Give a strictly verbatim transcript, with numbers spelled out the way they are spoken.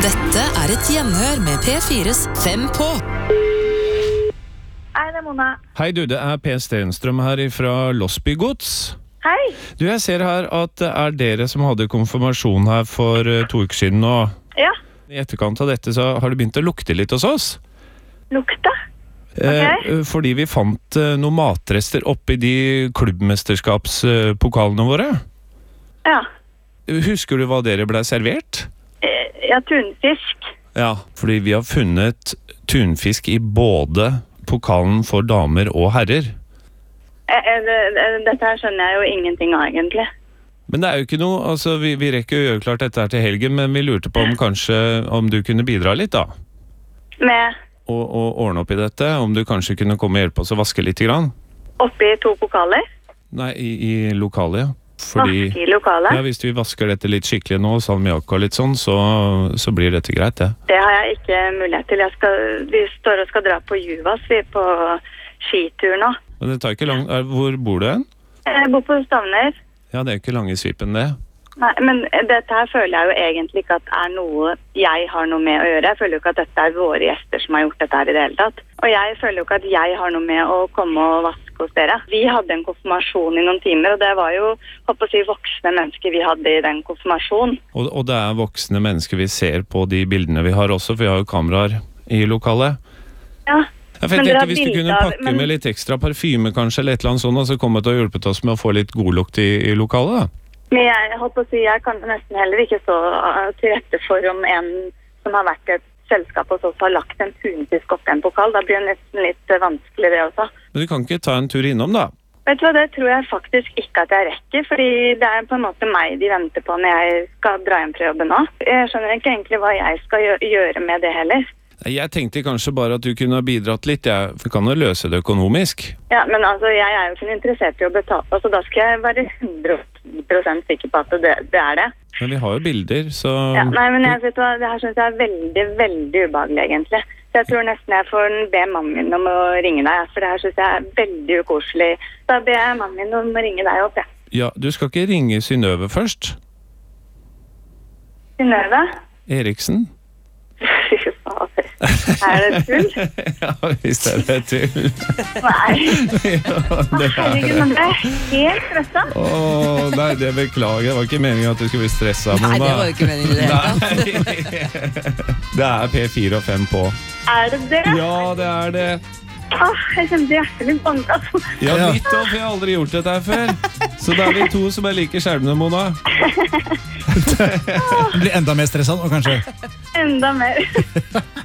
Dette er et gjenhør med P fires Fem på. Hei, det er Mona. Hei du, det er Per Stenstrøm her fra Losby Gods. Hei. Du, jeg ser her at det er dere som hadde konfirmasjon her for uh, to uker siden, og Ja. I etterkant av dette så har det begynt å lukte litt hos oss. Lukta? Ok. Eh, fordi vi fant uh, noen matrester oppi de klubbmesterskapspokalene våre. Ja. Husker du hva dere ble servert? Eh, Ja, tunfisk. Ja, fordi vi har funnet tunfisk i både pokalen for damer og herrer. Eh, eh, det- det- Dette her skjønner jeg jo ingenting av, egentlig. Men det er jo ikke noe, altså vi, vi rekker jo gjøre klart dette her til helgen, men vi lurte på om kanskje, om du kunne bidra litt da, Med og, og ordne opp i dette, om du kanskje kunne komme og hjelpe oss å vaske litt grann. oppi to pokaler. Nei, i, i lokalet, ja. Fordi, Vaske i lokalet. ja, hvis vi vasker dette litt skikkelig nå, salmiakk og litt sånn, så, så blir dette greit, det. Det har jeg ikke mulighet til. Jeg skal, vi står og skal dra på Juvas, vi er på skitur nå. Men det tar ikke lang, er, hvor bor du hen? Jeg bor på Stavner. Ja, det er ikke lange svipen det. Nei, men dette her føler jeg jo egentlig ikke at er noe jeg har noe med å gjøre. Jeg føler jo ikke at dette er våre gjester som har gjort dette her i det hele tatt. Og jeg føler jo ikke at jeg har noe med å komme og vaske hos dere. Vi hadde en konfirmasjon i noen timer, og det var jo, håper å si, voksne mennesker vi hadde i den konfirmasjonen. Og, og det er voksne mennesker vi ser på de bildene vi har også, for vi har jo kameraer i lokalet. Ja. Jeg Men dere tenkte har hvis du bilder kunne av- pakke men- med litt ekstra parfyme kanskje, eller et eller annet sånt, og så kommet og hjulpet oss med å få litt godlukt i, i lokalet da. Men jeg holdt på å si, jeg kan nesten heller ikke så uh, til rette for om en som har vært i et selskap hos oss har lagt en tunfisk opp i en pokal. Da blir det nesten litt uh, vanskelig det også. Men du kan ikke ta en tur innom da? Vet du hva, det tror jeg faktisk ikke at jeg rekker, fordi det er på en måte meg de venter på når jeg skal dra hjem fra jobben nå. Jeg skjønner ikke egentlig hva jeg skal gjø- gjøre med det heller. Jeg tenkte kanskje bare at du kunne ha bidratt litt, jeg for kan jo løse det økonomisk. Ja, men altså, jeg er jo ikke interessert i å betale, altså da skal jeg være hundre og ti prosent sikker på at det, det er det. Men vi har jo bilder, så... Ja, nei, men jeg vet hva, det her synes jeg er veldig, veldig ubehagelig egentlig. Så jeg tror nesten jeg får be mannen min om å ringe deg, for det her synes jeg er veldig ukoselig. Da ber jeg mannen min om å ringe deg opp, ja. Ja, du skal ikke ringe Synnøve først? Synnøve? Eriksen? Fy fader. Er det tull? Ja, visst er det tull. Nei. Ja, det er Herregud, men det er helt stresset. Åh, nei, det beklager. Det var ikke meningen at du skulle bli stresset. Nei, det var jo ikke meningen i det hele tatt. Nei. Det er P fire og Fem på. Er det det? Ja, det er det. Åh, jeg kjente hjertet mitt banke, altså. Ja, mitt også, for jeg har aldri gjort dette her før. Så da er vi to som er like skjermende, Mona. Det blir enda mer stresset, og kanskje Enda mer.